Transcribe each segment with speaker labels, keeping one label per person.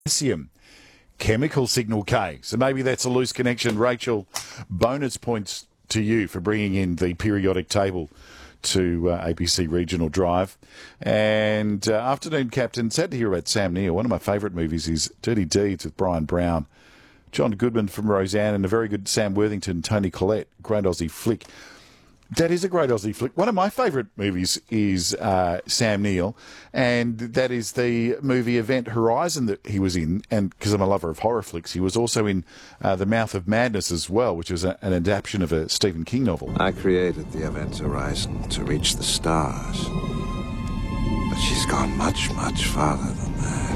Speaker 1: potassium. Chemical signal K. So maybe that's a loose connection. Rachel, bonus points to you for bringing in the periodic table to ABC Regional Drive. And afternoon captain, sad to hear about Sam Neill. One of my favourite movies is Dirty Deeds with Brian Brown. John Goodman from Roseanne and a very good Sam Worthington, Tony Collette, great Aussie flick. That is a great Aussie flick. One of my favourite movies is Sam Neill, and that is the movie Event Horizon that he was in. And because I'm a lover of horror flicks, he was also in The Mouth of Madness as well, which is an adaptation of a Stephen King novel.
Speaker 2: I created the Event Horizon to reach the stars, but she's gone much, much farther than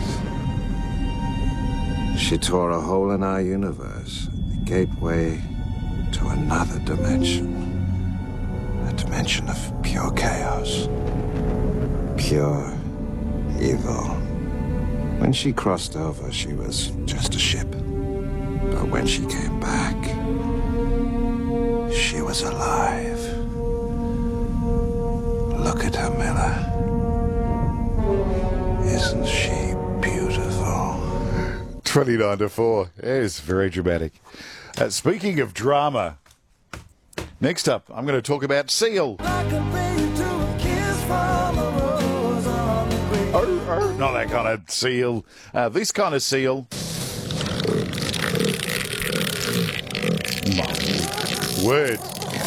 Speaker 2: that. She tore a hole in our universe, the gateway to another dimension. A dimension of pure chaos. Pure evil. When she crossed over, she was just a ship. But when she came back, she was alive. Look at her, Miller. Isn't she beautiful?
Speaker 1: 29-4. It's very dramatic. Speaking of drama, next up, I'm going to talk about Seal. Not that kind of seal. This kind of seal. My word.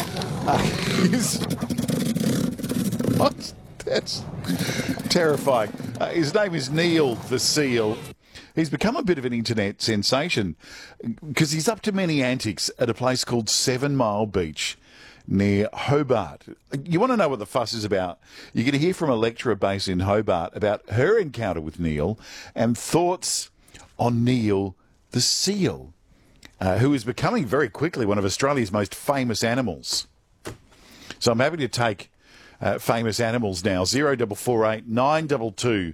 Speaker 1: What? That's terrifying. His name is Neil the Seal. He's become a bit of an internet sensation because he's up to many antics at a place called 7 Mile Beach near Hobart. You want to know what the fuss is about? You're going to hear from a lecturer based in Hobart about her encounter with Neil and thoughts on Neil the Seal, who is becoming very quickly one of Australia's most famous animals. So I'm happy to take famous animals now. 0448 922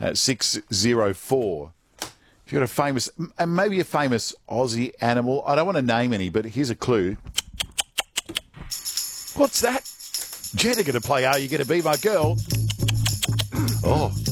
Speaker 1: 604. If you've got a famous, and maybe a famous Aussie animal, I don't want to name any, but here's a clue. What's that? Jetta going to play Are You Going to Be My Girl? Oh.